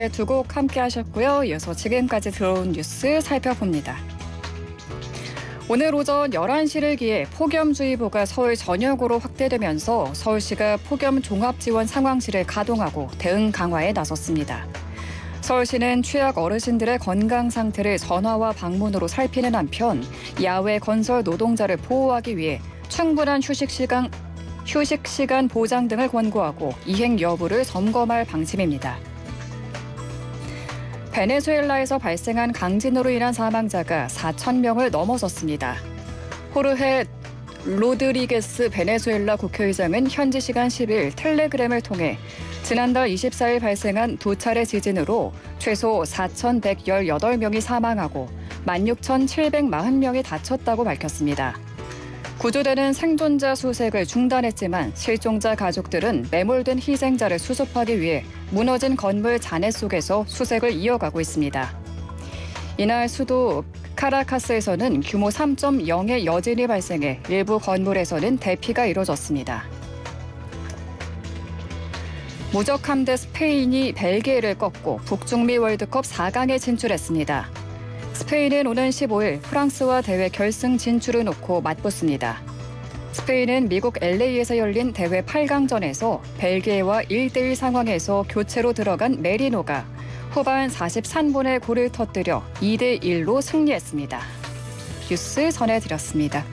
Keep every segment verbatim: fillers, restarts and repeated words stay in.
두 곡 함께 하셨고요. 이어서 지금까지 들어온 뉴스 살펴봅니다. 오늘 오전 열한 시를 기해 폭염주의보가 서울 전역으로 확대되면서 서울시가 폭염 종합지원 상황실을 가동하고 대응 강화에 나섰습니다. 서울시는 취약 어르신들의 건강 상태를 전화와 방문으로 살피는 한편 야외 건설 노동자를 보호하기 위해 충분한 휴식 시간, 휴식 시간 보장 등을 권고하고 이행 여부를 점검할 방침입니다. 베네수엘라에서 발생한 강진으로 인한 사망자가 사천 명을 넘어섰습니다. 호르헤 로드리게스 베네수엘라 국회의장은 현지 시간 십 일 텔레그램을 통해 지난달 이십사 일 발생한 두 차례 지진으로 최소 사천백십팔 명이 사망하고 만 육천칠백사십 명이 다쳤다고 밝혔습니다. 구조대는 생존자 수색을 중단했지만 실종자 가족들은 매몰된 희생자를 수습하기 위해 무너진 건물 잔해 속에서 수색을 이어가고 있습니다. 이날 수도 카라카스에서는 규모 삼 점 영의 여진이 발생해 일부 건물에서는 대피가 이뤄졌습니다. 무적함대 스페인이 벨기에를 꺾고 북중미 월드컵 사 강에 진출했습니다. 스페인은 오는 십오 일 프랑스와 대회 결승 진출을 놓고 맞붙습니다. 스페인은 미국 엘에이에서 열린 대회 팔 강전에서 벨기에와 일 대 일 상황에서 교체로 들어간 메리노가 후반 사십삼 분에 골을 터뜨려 이 대 일로 승리했습니다. 뉴스 전해드렸습니다.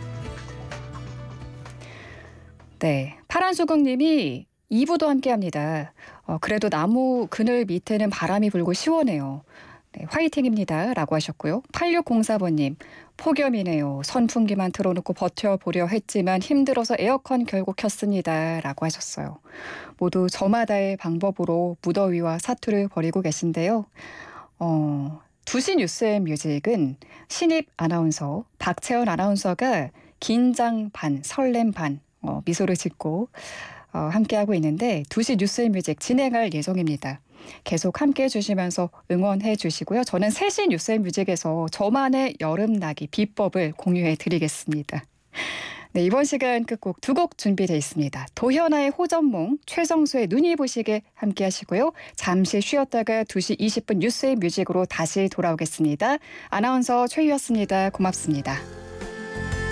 네, 파란소국님이 이 부도 함께합니다. 어, 그래도 나무 그늘 밑에는 바람이 불고 시원해요. 네, 화이팅입니다. 라고 하셨고요. 팔육공사 번님, 폭염이네요. 선풍기만 틀어놓고 버텨보려 했지만 힘들어서 에어컨 결국 켰습니다. 라고 하셨어요. 모두 저마다의 방법으로 무더위와 사투를 벌이고 계신데요. 어, 두 시 뉴스앤 뮤직은 신입 아나운서 박채원 아나운서가 긴장 반, 설렘 반 어, 미소를 짓고 어, 함께하고 있는데 두 시 뉴스앤 뮤직 진행할 예정입니다. 계속 함께해 주시면서 응원해 주시고요. 저는 세 시 뉴스앤뮤직에서 저만의 여름나기 비법을 공유해 드리겠습니다. 네, 이번 시간 끝곡 두 곡 준비되어 있습니다. 도현아의 호전몽, 최성수의 눈이 부시게 함께 하시고요. 잠시 쉬었다가 두 시 이십 분 뉴스앤뮤직으로 다시 돌아오겠습니다. 아나운서 최유였습니다. 고맙습니다.